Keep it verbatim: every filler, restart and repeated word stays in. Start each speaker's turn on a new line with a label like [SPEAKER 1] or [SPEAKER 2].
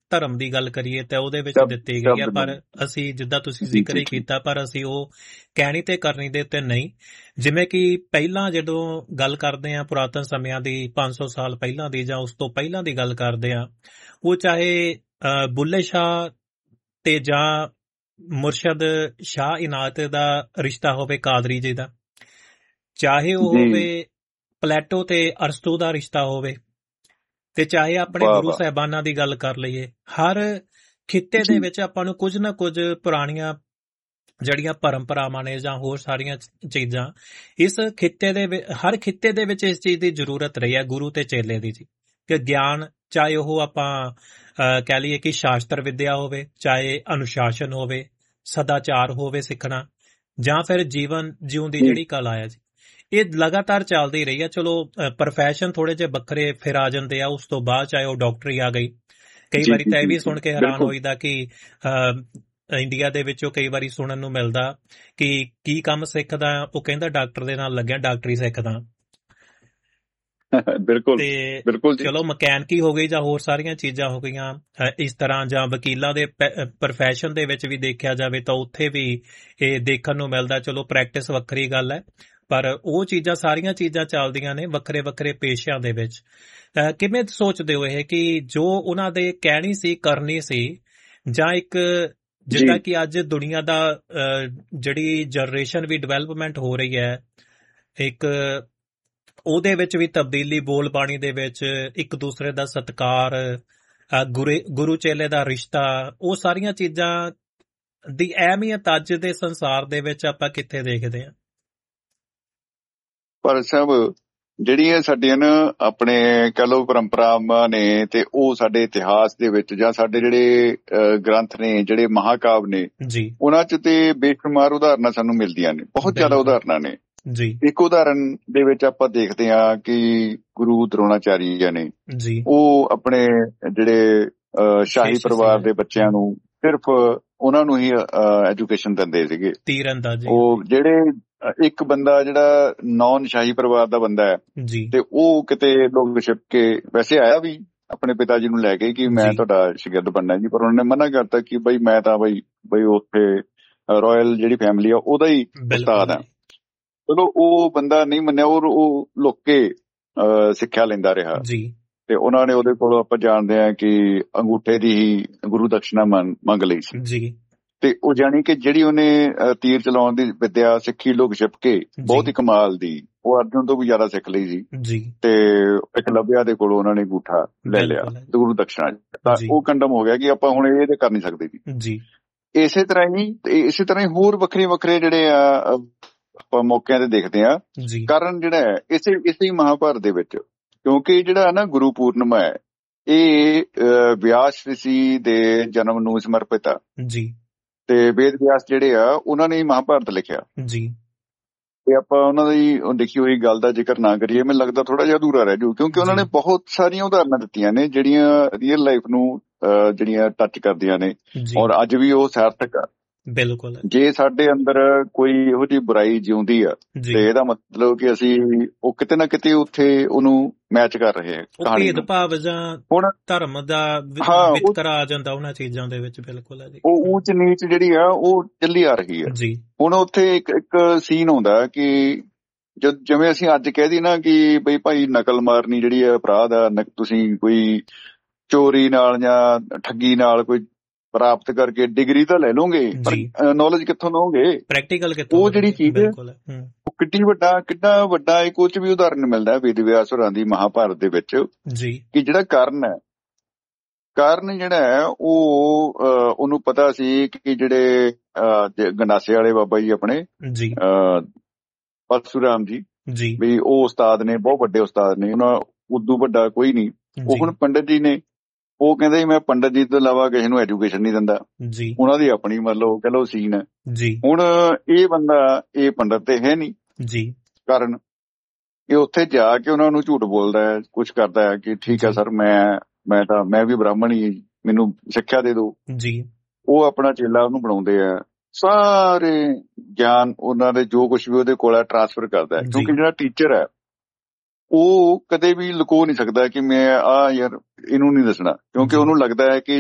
[SPEAKER 1] ਧਰਮ ਦੀ ਗੱਲ ਕਰੀਏ ਤਾਂ ਉਹਦੇ ਵਿੱਚ
[SPEAKER 2] ਸ਼ਬਦ
[SPEAKER 1] ਦਿੱਤੀ ਗਈ ਹੈ,
[SPEAKER 2] ਸ਼ਬਦ
[SPEAKER 1] ਪਰ
[SPEAKER 2] ਨੂੰ
[SPEAKER 1] ਅਸੀਂ ਜਿੱਦਾਂ ਤੁਸੀਂ
[SPEAKER 2] ਜੀ
[SPEAKER 1] ਜ਼ਿਕਰ
[SPEAKER 2] ਜੀ
[SPEAKER 1] ਹੀ
[SPEAKER 2] ਜੀ
[SPEAKER 1] ਕੀਤਾ, ਪਰ ਅਸੀਂ ਉਹ ਕਹਿਣੀ ਤੇ ਕਰਨੀ ਦੇ ਉੱਤੇ ਨਹੀਂ। ਜਿਵੇਂ ਕਿ ਪਹਿਲਾਂ ਜਦੋਂ ਗੱਲ ਕਰਦੇ ਆ ਪੁਰਾਤਨ ਸਮਿਆਂ ਦੀ, ਪੰਜ ਸੌ ਸਾਲ ਪਹਿਲਾਂ ਦੀ ਜਾਂ ਉਸ ਤੋਂ ਪਹਿਲਾਂ ਦੀ ਗੱਲ ਕਰਦੇ ਆ, ਉਹ ਚਾਹੇ ਅਹ, ਬੁੱਲੇ ਸ਼ਾਹ ਤੇ ਜਾਂ ਮੁਰਸ਼ਦ ਸ਼ਾਹ ਇਨਾਇਤ ਦਾ ਰਿਸ਼ਤਾ ਹੋਵੇ ਕਾਦਰੀ ਜੀ ਦਾ, ਚਾਹੇ ਉਹ
[SPEAKER 2] ਜੀ
[SPEAKER 1] ਹੋਵੇ ਪਲੈਟੋ ਤੇ ਅਰਸਤੂ ਦਾ ਰਿਸ਼ਤਾ ਹੋਵੇ, ਤੇ ਚਾਹੇ ਆਪਣੇ
[SPEAKER 2] ਵਾਹ
[SPEAKER 1] ਗੁਰੂ
[SPEAKER 2] ਵਾਹ
[SPEAKER 1] ਸਾਹਿਬਾਨਾਂ ਦੀ ਗੱਲ ਕਰ ਲਈਏ, ਹਰ ਖਿੱਤੇ ਦੇ
[SPEAKER 2] ਜੀ
[SPEAKER 1] ਵਿੱਚ ਆਪਾਂ ਨੂੰ ਕੁਝ ਨਾ ਕੁਝ ਪੁਰਾਣੀਆਂ ਜਿਹੜੀਆਂ ਪਰੰਪਰਾਵਾਂ ਨੇ ਜਾਂ ਹੋਰ ਸਾਰੀਆਂ ਚ- ਚੀਜ਼ਾਂ ਇਸ ਖਿੱਤੇ ਦੇ ਵਿ- ਹਰ ਖਿੱਤੇ ਦੇ ਵਿੱਚ ਇਸ ਚੀਜ਼ ਦੀ ਜ਼ਰੂਰਤ ਰਹੀ ਹੈ, ਗੁਰੂ ਤੇ ਚੇਲੇ ਦੀ ਜੀ। ਕਿ ਗਿਆਨ, ਚਾਹੇ ਉਹ ਆਪਾਂ ਅਹ, ਕਹਿ ਲਈਏ ਕਿ ਸ਼ਾਸਤਰ ਵਿਦਿਆ ਹੋਵੇ, ਚਾਹੇ ਅਨੁਸ਼ਾਸਨ ਹੋਵੇ, ਸਦਾਚਾਰ ਹੋਵੇ ਸਿੱਖਣਾ, ਜਾਂ ਫਿਰ ਜੀਵਨ ਜਿਉਣ ਦੀ
[SPEAKER 2] ਜੀ
[SPEAKER 1] ਜਿਹੜੀ ਕਲਾ ਹੈ ਜੀ, ਇਹ ਲਗਾਤਾਰ ਚੱਲਦੀ ਰਹੀ ਹੈ। ਚਲੋ ਪ੍ਰੋਫੈਸ਼ਨ ਥੋੜੇ ਜਿਹੇ ਵੱਖਰੇ ਫਿਰ ਆ ਜਾਂਦੇ ਆ ਉਸ ਤੋਂ ਬਾਅਦ, ਚਾਹੇ ਉਹ ਡਾਕਟਰੀ ਆ ਗਈ। ਕਈ
[SPEAKER 2] ਜੀ
[SPEAKER 1] ਵਾਰੀ
[SPEAKER 2] ਜੀ
[SPEAKER 1] ਤਾਂ ਇਹ
[SPEAKER 2] ਜੀ
[SPEAKER 1] ਵੀ
[SPEAKER 2] ਜੀ
[SPEAKER 1] ਸੁਣ ਕੇ ਹੈਰਾਨ
[SPEAKER 2] ਬਿਲਕੁਲ
[SPEAKER 1] ਹੋਈਦਾ ਕਿ ਅਹ, ਇੰਡੀਆ ਦੇ ਵਿੱਚੋਂ ਕਈ ਵਾਰੀ ਸੁਣਨ ਨੂੰ ਮਿਲਦਾ ਕਿ ਕੀ ਕੰਮ ਸਿੱਖਦਾ, ਉਹ ਕਹਿੰਦਾ ਡਾਕਟਰ ਦੇ ਨਾਲ ਲੱਗਿਆ, ਡਾਕਟਰੀ ਸਿੱਖਦਾ।
[SPEAKER 2] ਬਿਲਕੁਲ
[SPEAKER 1] ਤੇ
[SPEAKER 2] ਬਿਲਕੁਲ ਜੀ
[SPEAKER 1] ਚਲੋ ਮਕੈਨਿਕੀ ਹੋ ਗਈ ਜਾਂ ਹੋਰ ਸਾਰੀਆਂ ਚੀਜ਼ਾਂ ਹੋ ਗਈਆਂ ਅਹ, ਇਸ ਤਰ੍ਹਾਂ, ਜਾਂ ਵਕੀਲਾਂ ਦੇ ਪ੍ਰੋਫੈਸ਼ਨ ਦੇ ਵਿੱਚ ਵੀ ਦੇਖਿਆ ਜਾਵੇ ਤਾਂ ਉੱਥੇ ਵੀ ਇਹ ਦੇਖਣ ਨੂੰ ਮਿਲਦਾ। ਚਲੋ ਪ੍ਰੈਕਟਿਸ ਵੱਖਰੀ ਗੱਲ ਹੈ, ਪਰ ਉਹ ਚੀਜ਼ਾਂ, ਸਾਰੀਆਂ ਚੀਜ਼ਾਂ ਚੱਲਦੀਆਂ ਨੇ ਵੱਖਰੇ ਵੱਖਰੇ ਪੇਸ਼ਿਆਂ ਦੇ ਵਿੱਚ। ਅਹ, ਕਿਵੇਂ ਸੋਚਦੇ ਹੋ ਇਹ ਕਿ ਜੋ ਉਹਨਾਂ ਦੇ ਕਹਿਣੀ ਸੀ ਕਰਨੀ ਸੀ, ਜਾਂ ਇੱਕ
[SPEAKER 2] ਜੀ
[SPEAKER 1] ਜਿੱਦਾਂ ਕਿ ਅੱਜ ਦੁਨੀਆ ਦਾ ਅਹ, ਜਿਹੜੀ ਜਨਰੇਸ਼ਨ ਵੀ ਡਿਵੈਲਪਮੈਂਟ ਹੋ ਰਹੀ ਹੈ, ਇੱਕ ਉਹਦੇ ਵਿੱਚ ਵੀ ਤਬਦੀਲੀ, ਬੋਲ ਬਾਣੀ ਦੇ ਵਿੱਚ ਇੱਕ ਦੂਸਰੇ ਦਾ ਸਤਿਕਾਰ, ਅਹ, ਗੁਰੇ- ਗੁਰੂ ਚੇਲੇ ਦਾ ਰਿਸ਼ਤਾ, ਉਹ ਸਾਰੀਆਂ ਚੀਜ਼ਾਂ ਦੀ ਅਹਿਮੀਅਤ ਅੱਜ ਦੇ ਸੰਸਾਰ ਦੇ ਵਿੱਚ ਆਪਾਂ ਕਿੱਥੇ ਦੇਖਦੇ ਹਾਂ?
[SPEAKER 2] ਪਰ ਸਭ ਜਿਹੜੀਆਂ ਸਾਡੀਆਂ ਨਾ ਆਪਣੇ ਕਹਿ ਲਓ ਪਰੰਪਰਾਵਾਂ ਨੇ, ਤੇ ਉਹ ਸਾਡੇ ਇਤਿਹਾਸ ਦੇ ਵਿੱਚ ਜਾਂ ਸਾਡੇ ਜਿਹੜੇ ਅਹ, ਗ੍ਰੰਥ ਨੇ, ਜਿਹੜੇ ਮਹਾਕਾਵ ਨੇ,
[SPEAKER 1] ਜੀ
[SPEAKER 2] ਉਹਨਾਂ 'ਚ ਤੇ ਬੇਸ਼ੁਮਾਰ ਉਦਾਹਰਨਾਂ ਸਾਨੂੰ ਮਿਲਦੀਆਂ ਨੇ, ਬਹੁਤ ਜ਼ਿਆਦਾ
[SPEAKER 1] ਬਿਲਕੁਲ
[SPEAKER 2] ਉਦਾਹਰਨਾਂ ਨੇ।
[SPEAKER 1] ਜੀ
[SPEAKER 2] ਇੱਕ ਉਦਾਹਰਨ ਦੇ ਵਿੱਚ ਆਪਾਂ ਦੇਖਦੇ ਹਾਂ ਕਿ ਗੁਰੂ ਦਰੋਣਾਚਾਰੀ ਨੇ,
[SPEAKER 1] ਜੀ
[SPEAKER 2] ਉਹ ਆਪਣੇ ਜਿਹੜੇ ਅਹ, ਸ਼ਾਹੀ
[SPEAKER 1] ਸ਼ਿਸ਼
[SPEAKER 2] ਪਰਿਵਾਰ
[SPEAKER 1] ਸੀਗੇ।
[SPEAKER 2] ਦੇ ਬੱਚਿਆਂ
[SPEAKER 1] ਹਮ,
[SPEAKER 2] ਨੂੰ ਸਿਰਫ ਉਹਨਾਂ ਨੂੰ ਹੀ ਐਜੂਕੇਸ਼ਨ ਦਿੰਦੇ ਸੀਗੇ।
[SPEAKER 1] ਤੀਰਅੰਦਾਜ਼ੀ,
[SPEAKER 2] ਉਹ ਜਿਹੜੇ ਅਹ, ਇੱਕ ਬੰਦਾ ਜਿਹੜਾ ਨੌਨ ਸ਼ਾਹੀ ਪਰਿਵਾਰ ਦਾ ਬੰਦਾ ਹੈ,
[SPEAKER 1] ਜੀ
[SPEAKER 2] ਤੇ ਉਹ ਕਿਤੇ ਲੋਕ ਛਿਪ ਕੇ ਵੈਸੇ ਆਇਆ ਵੀ ਆਪਣੇ ਪਿਤਾ ਜੀ ਨੂੰ ਲੈ ਕੇ ਕਿ ਮੈਂ
[SPEAKER 1] ਜੀ
[SPEAKER 2] ਤੁਹਾਡਾ ਸ਼ਾਗਿਰਦ ਬਣਨਾ ਜੀ, ਪਰ ਉਹਨਾਂ ਨੇ ਮਨਾ ਕਰਤਾ ਕਿ ਬਈ ਮੈਂ ਤਾਂ ਬਈ ਬਈ ਉੱਥੇ ਰਾਇਲ ਜਿਹੜੀ ਫੈਮਿਲੀ ਆ ਉਹਦਾ ਹੀ ਉਸਤਾਦ
[SPEAKER 1] ਬਿਲਕੁਲ
[SPEAKER 2] ਆ।
[SPEAKER 1] ਜੀ
[SPEAKER 2] ਚਲੋ ਉਹ ਬੰਦਾ ਨਹੀਂ ਮੰਨਿਆ, ਔਰ ਉਹ ਲੁੱਕ ਕੇ ਅਹ, ਸਿੱਖਿਆ ਲੈਂਦਾ ਰਿਹਾ,
[SPEAKER 1] ਜੀ
[SPEAKER 2] ਤੇ ਉਹਨਾਂ ਨੇ ਉਹਦੇ ਕੋਲ ਆਪਾਂ ਜਾਣਦੇ ਹਾਂ ਕਿ ਅੰਗੂਠੇ ਦੀ ਹੀ ਗੁਰੂ ਦਕਸ਼ਨਾ ਮੰਗ ਮੰਗ ਲਈ ਸੀ।
[SPEAKER 1] ਜੀ
[SPEAKER 2] ਤੇ ਉਹ ਜਾਣੀ ਕਿ ਜਿਹੜੀ ਉਹਨੇ ਅਹ, ਤੀਰ ਚਲਾਉਣ ਦੀ ਵਿਦਿਆ ਸਿੱਖੀ ਲੋਕ ਛਿਪ ਕੇ, ਬਹੁਤ ਹੀ
[SPEAKER 1] ਜੀ
[SPEAKER 2] ਕਮਾਲ ਦੀ, ਉਹ ਅਰਜੁਨ ਤੋਂ ਵੀ ਜ਼ਿਆਦਾ ਸਿੱਖ ਲਈ ਸੀ।
[SPEAKER 1] ਜੀ
[SPEAKER 2] ਤੇ ਇਕਲਵਿਆ ਦੇ ਕੋਲੋਂ ਉਹਨਾਂ ਨੇ ਅੰਗੂਠਾ ਲੈ ਲਿਆ
[SPEAKER 1] ਬਿਲਕੁਲ ਹੈ
[SPEAKER 2] ਤੇ ਗੁਰੂ ਦਕਸ਼ਨਾ, ਤਾਂ
[SPEAKER 1] ਜੀ
[SPEAKER 2] ਉਹ ਕੰਡਮ ਹੋ ਗਿਆ ਕਿ ਆਪਾਂ ਹੁਣ ਇਹ ਤੇ ਕਰ ਨਹੀਂ ਸਕਦੇ ਜੀ।
[SPEAKER 1] ਜੀ
[SPEAKER 2] ਇਸੇ ਤਰ੍ਹਾਂ ਹੀ ਤੇ ਇਸੇ ਤਰ੍ਹਾਂ ਹੀ ਹੋਰ ਵੱਖਰੇ ਵੱਖਰੇ ਜਿਹੜੇ ਆ ਅਹ, ਆਪਾਂ ਮੌਕਿਆਂ ਤੇ ਦੇਖਦੇ ਆ।
[SPEAKER 1] ਜੀ
[SPEAKER 2] ਕਾਰਨ ਜਿਹੜਾ ਹੈ ਇਸੇ ਇਸੇ ਹੀ ਮਹਾਭਾਰਤ ਦੇ ਵਿੱਚ, ਕਿਉਂਕਿ ਜਿਹੜਾ ਹੈ ਨਾ ਗੁਰੂ ਪੂਰਨਿਮਾ ਹੈ, ਇਹ ਅਹ, ਵਿਆਸ ਰਿਸ਼ੀ ਦੇ ਜਨਮ ਨੂੰ ਸਮਰਪਿਤ ਆ,
[SPEAKER 1] ਜੀ
[SPEAKER 2] ਤੇ ਵੇਦ ਵਿਆਸ ਜਿਹੜੇ ਆ ਉਹਨਾਂ ਨੇ ਹੀ ਮਹਾਭਾਰਤ ਲਿਖਿਆ।
[SPEAKER 1] ਜੀ
[SPEAKER 2] ਤੇ ਆਪਾਂ ਉਹਨਾਂ ਦੀ ਉਹ ਲਿਖੀ ਹੋਈ ਗੱਲ ਦਾ ਜ਼ਿਕਰ ਨਾ ਕਰੀਏ, ਮੈਨੂੰ ਲੱਗਦਾ ਥੋੜਾ ਜਿਹਾ ਅਧੂਰਾ ਰਹਿ ਜਾਊ, ਕਿਉਂਕਿ ਉਹਨਾਂ
[SPEAKER 1] ਜੀ
[SPEAKER 2] ਨੇ ਬਹੁਤ ਸਾਰੀਆਂ ਉਦਾਹਰਨਾਂ ਦਿੱਤੀਆਂ ਨੇ ਜਿਹੜੀਆਂ ਰੀਅਲ ਲਾਈਫ ਨੂੰ ਅਹ, ਜਿਹੜੀਆਂ ਟੱਚ ਕਰਦੀਆਂ ਨੇ,
[SPEAKER 1] ਜੀ
[SPEAKER 2] ਔਰ ਅੱਜ ਵੀ ਉਹ ਸਾਰਥਕ ਆ।
[SPEAKER 1] ਬਿਲਕੁਲ ਹੈ
[SPEAKER 2] ਜੇ ਸਾਡੇ ਅੰਦਰ ਕੋਈ ਇਹੋ ਜਿਹੀ ਬੁਰਾਈ ਜਿਉਂਦੀ ਆ,
[SPEAKER 1] ਜੀ।
[SPEAKER 2] ਤੇ ਇਹਦਾ ਮਤਲਬ ਕਿ ਅਸੀਂ ਉਹ ਕਿਤੇ ਨਾ ਕਿਤੇ ਉੱਥੇ ਉਹਨੂੰ ਮੈਚ ਕਰ ਰਹੇ ਹਾਂ
[SPEAKER 1] ਉਹ
[SPEAKER 2] ਕਹਾਣੀ ਨੂੰ।
[SPEAKER 1] ਭੇਦਭਾਵ ਜਾਂ
[SPEAKER 2] ਹੁਣ
[SPEAKER 1] ਧਰਮ ਦਾ ਵਿ-
[SPEAKER 2] ਹਾਂ ਉਹ
[SPEAKER 1] ਵਿਤਕਰਾ ਆ ਜਾਂਦਾ ਉਹਨਾਂ ਚੀਜ਼ਾਂ ਦੇ ਵਿੱਚ। ਬਿਲਕੁਲ ਹੈ ਜੀ।
[SPEAKER 2] ਉਹ ਊਚ ਨੀਚ ਜਿਹੜੀ ਆ ਉਹ ਚੱਲੀ ਆ ਰਹੀ ਆ।
[SPEAKER 1] ਜੀ
[SPEAKER 2] ਹੁਣ ਉੱਥੇ ਇੱਕ ਇੱਕ ਸੀਨ ਆਉਂਦਾ ਕਿ ਜਦ ਜਿਵੇਂ ਅਸੀਂ ਅੱਜ ਕਹਿ ਦੀ ਨਾ ਕਿ ਬਈ ਭਾਈ ਨਕਲ ਮਾਰਨੀ ਜਿਹੜੀ ਆ ਅਪਰਾਧ ਆ, ਨ- ਤੁਸੀਂ ਕੋਈ ਚੋਰੀ ਨਾਲ ਜਾਂ ਠੱਗੀ ਨਾਲ ਕੋਈ ਪ੍ਰਾਪਤ ਕਰਕੇ ਡਿਗਰੀ ਤਾਂ ਲੈ ਲਓਗੇ, ਪਰ
[SPEAKER 1] ਜੀ
[SPEAKER 2] ਨੌਲੇਜ ਕਿੱਥੋਂ ਲਓਗੇ?
[SPEAKER 1] ਪ੍ਰੈਕਟੀਕਲ ਕਿੱਥੋਂ
[SPEAKER 2] ਉਹ ਜਿਹੜੀ
[SPEAKER 1] ਕਰੋਗੇ?
[SPEAKER 2] ਚੀਜ਼ ਹੈ
[SPEAKER 1] ਬਿਲਕੁਲ ਹੈ। ਹੂੰ
[SPEAKER 2] ਉਹ ਕਿੱਡੀ ਵੱਡਾ ਕਿੱਡਾ ਵੱਡਾ ਇੱਕ ਉਹ ਚ ਵੀ ਉਦਾਹਰਨ ਮਿਲਦਾ ਵੇਦ ਵਿਆਸ ਹੋਰਾਂ ਦੀ ਮਹਾਭਾਰਤ ਦੇ ਵਿੱਚ,
[SPEAKER 1] ਜੀ
[SPEAKER 2] ਕਿ ਜਿਹੜਾ ਕਰਨ ਹੈ, ਕਾਰਨ ਜਿਹੜਾ ਹੈ ਉਹ ਅਹ, ਉਹਨੂੰ ਪਤਾ ਸੀ ਕਿ ਜਿਹੜੇ ਅਹ, ਜ- ਗੰਡਾਸੇ ਵਾਲੇ ਬਾਬਾ ਜੀ ਆਪਣੇ
[SPEAKER 1] ਜੀ
[SPEAKER 2] ਅਹ, ਪਰਸ਼ੂਰਾਮ ਜੀ,
[SPEAKER 1] ਜੀ
[SPEAKER 2] ਵੀ ਉਹ ਉਸਤਾਦ ਨੇ, ਬਹੁਤ ਵੱਡੇ ਉਸਤਾਦ ਨੇ, ਉਹਨਾਂ ਉਦੋਂ ਵੱਡਾ ਕੋਈ ਨਹੀਂ। ਉਹ
[SPEAKER 1] ਜੀ
[SPEAKER 2] ਹੁਣ ਪੰਡਤ ਜੀ ਨੇ, ਉਹ ਕਹਿੰਦੇ ਮੈਂ ਪੰਡਤ ਜੀ ਤੋਂ ਇਲਾਵਾ ਕਿਸੇ ਨੂੰ ਐਜੂਕੇਸ਼ਨ ਨਹੀਂ ਦਿੰਦਾ।
[SPEAKER 1] ਜੀ
[SPEAKER 2] ਉਹਨਾਂ ਦੀ ਆਪਣੀ ਮਤਲਬ ਕਹ ਲਓ ਸੀਨ ਹੈ।
[SPEAKER 1] ਜੀ
[SPEAKER 2] ਹੁਣ ਇਹ ਬੰਦਾ ਇਹ ਪੰਡਤ ਤੇ ਹੈ ਨਹੀਂ,
[SPEAKER 1] ਜੀ
[SPEAKER 2] ਕਾਰਨ ਇਹ ਉੱਥੇ ਜਾ ਕੇ ਉਹਨਾਂ ਨੂੰ ਝੂਠ ਬੋਲਦਾ ਹੈ, ਕੁਛ ਕਰਦਾ ਹੈ ਕਿ ਠੀਕ ਹੈ
[SPEAKER 1] ਜੀ
[SPEAKER 2] ਸਰ, ਮੈਂ ਮੈਂ ਤਾਂ ਮੈਂ ਵੀ ਬ੍ਰਾਹਮਣ ਹੀ, ਮੈਨੂੰ ਸਿੱਖਿਆ ਦੇ ਦਿਓ।
[SPEAKER 1] ਜੀ
[SPEAKER 2] ਉਹ ਆਪਣਾ ਚੇਲਾ ਉਹਨੂੰ ਬਣਾਉਂਦੇ ਆ, ਸਾਰੇ ਗਿਆਨ ਉਹਨਾਂ ਦੇ ਜੋ ਕੁਛ ਵੀ ਉਹਦੇ ਕੋਲ ਹੈ ਟ੍ਰਾਂਸਫਰ ਕਰਦਾ ਹੈ,
[SPEAKER 1] ਜੀ
[SPEAKER 2] ਕਿਉਂਕਿ ਜਿਹੜਾ ਟੀਚਰ ਹੈ ਉਹ ਕਦੇ ਵੀ ਲੁਕੋ ਨਹੀਂ ਸਕਦਾ ਕਿ ਮੈਂ ਆ ਯਾਰ ਇਹਨੂੰ ਨਹੀਂ ਦੱਸਣਾ, ਕਿਉਂਕਿ
[SPEAKER 1] ਜੀ
[SPEAKER 2] ਉਹਨੂੰ ਲੱਗਦਾ ਹੈ ਕਿ